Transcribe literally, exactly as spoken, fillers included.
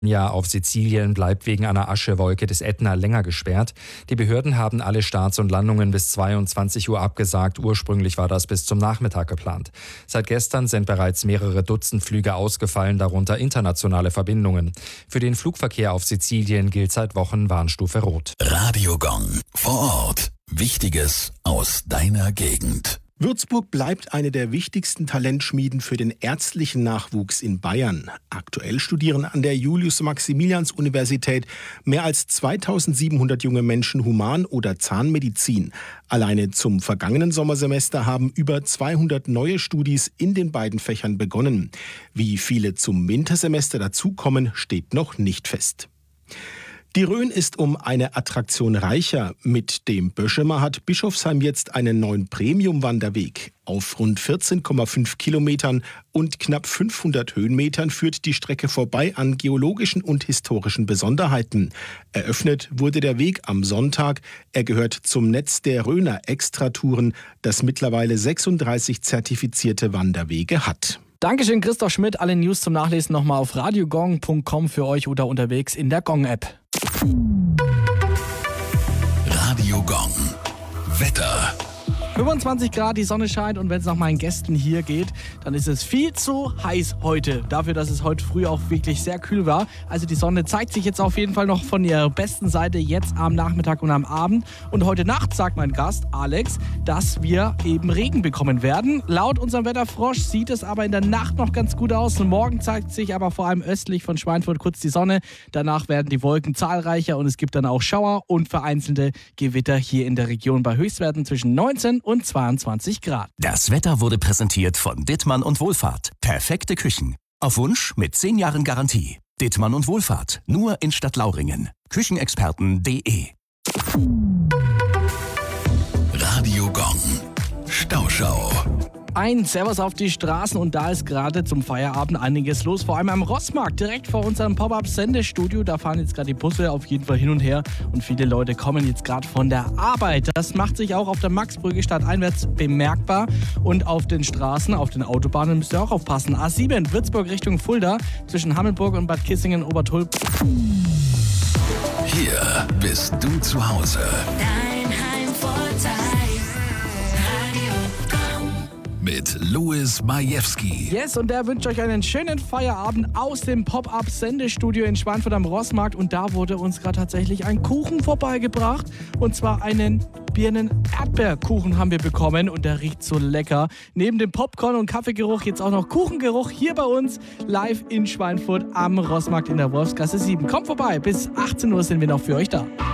Ja, auf Sizilien bleibt wegen einer Aschewolke des Ätna länger gesperrt. Die Behörden haben alle Starts und Landungen bis zweiundzwanzig Uhr abgesagt. Ursprünglich war das bis zum Nachmittag geplant. Seit gestern sind bereits mehrere Dutzend Flüge ausgefallen, darunter internationale Verbindungen. Für den Flugverkehr auf Sizilien gilt seit Wochen Warnstufe Rot. Radio Gong vor Ort. Wichtiges aus deiner Gegend. Würzburg bleibt eine der wichtigsten Talentschmieden für den ärztlichen Nachwuchs in Bayern. Aktuell studieren an der Julius-Maximilians-Universität mehr als zweitausendsiebenhundert junge Menschen Human- oder Zahnmedizin. Alleine zum vergangenen Sommersemester haben über zweihundert neue Studis in den beiden Fächern begonnen. Wie viele zum Wintersemester dazukommen, steht noch nicht fest. Die Rhön ist um eine Attraktion reicher. Mit dem Böschemer hat Bischofsheim jetzt einen neuen Premium-Wanderweg. Auf rund vierzehn Komma fünf Kilometern und knapp fünfhundert Höhenmetern führt die Strecke vorbei an geologischen und historischen Besonderheiten. Eröffnet wurde der Weg am Sonntag. Er gehört zum Netz der Rhöner Extratouren, das mittlerweile sechsunddreißig zertifizierte Wanderwege hat. Dankeschön, Christoph Schmidt. Alle News zum Nachlesen nochmal auf radiogong punkt com für euch oder unterwegs in der Gong-App. Radio Gong. Wetter. fünfundzwanzig Grad, die Sonne scheint und wenn es nach meinen Gästen hier geht, dann ist es viel zu heiß heute. Dafür, dass es heute früh auch wirklich sehr kühl war. Also die Sonne zeigt sich jetzt auf jeden Fall noch von ihrer besten Seite jetzt am Nachmittag und am Abend. Und heute Nacht sagt mein Gast Alex, dass wir eben Regen bekommen werden. Laut unserem Wetterfrosch sieht es aber in der Nacht noch ganz gut aus. Und morgen zeigt sich aber vor allem östlich von Schweinfurt kurz die Sonne. Danach werden die Wolken zahlreicher und es gibt dann auch Schauer und vereinzelte Gewitter hier in der Region bei Höchstwerten zwischen neunzehn und zweiundzwanzig Grad. Das Wetter wurde präsentiert von Dittmann und Wohlfahrt. Perfekte Küchen. Auf Wunsch mit zehn Jahren Garantie. Dittmann und Wohlfahrt. Nur in Stadtlauringen. Küchenexperten punkt de. Radio Gong. Stauschau. Ein Servus auf die Straßen und da ist gerade zum Feierabend einiges los, vor allem am Rossmarkt, direkt vor unserem Pop-Up-Sendestudio. Da fahren jetzt gerade die Busse auf jeden Fall hin und her und viele Leute kommen jetzt gerade von der Arbeit. Das macht sich auch auf der Maxbrücke stadteinwärts bemerkbar und auf den Straßen, auf den Autobahnen müsst ihr auch aufpassen. A sieben, Würzburg Richtung Fulda, zwischen Hammelburg und Bad Kissingen-Obertulp. Hier bist du zu Hause. Dein Heimvorteil. Mit Louis Majewski. Yes, und der wünscht euch einen schönen Feierabend aus dem Pop-Up-Sendestudio in Schweinfurt am Rossmarkt. Und da wurde uns gerade tatsächlich ein Kuchen vorbeigebracht. Und zwar einen Birnen-Erdbeerkuchen haben wir bekommen. Und der riecht so lecker. Neben dem Popcorn- und Kaffeegeruch jetzt auch noch Kuchengeruch hier bei uns live in Schweinfurt am Rossmarkt in der Wolfsgasse sieben. Kommt vorbei, bis achtzehn Uhr sind wir noch für euch da.